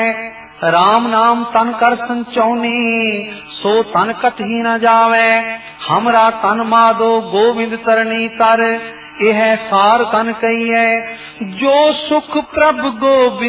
राम नाम तन कर संचौनी, सो तन कतही न जावे। हमरा तन माधो गोविंद तरनी तर, यह सार तन कही है। जो सुख प्रभ गोविंद